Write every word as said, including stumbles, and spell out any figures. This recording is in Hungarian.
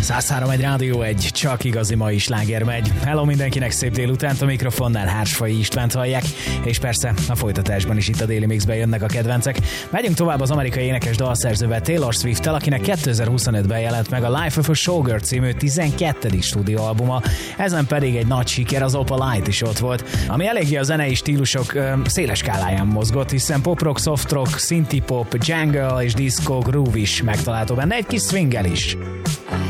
száz három egy Rádió egy, csak igazi mai sláger megy. Hello mindenkinek, szép délutánt, a mikrofonnál Hársfai Istvánt hallják, és persze a folytatásban is itt a Daily Mixben jönnek a kedvencek. Megyünk tovább az amerikai énekes dalszerzővel, Taylor Swift-tel, akinek kétezer-huszonötben jelent meg a Life of a Showgirl című tizenkettedik stúdióalbuma, ezen pedig egy nagy siker, az Opal Light is ott volt, ami eléggé a zenei stílusok ö, széles skáláján mozgott, hiszen pop-rock, soft-rock, synthie-pop, jungle és disco groove is megtalálható benne, egy kis swinggel is.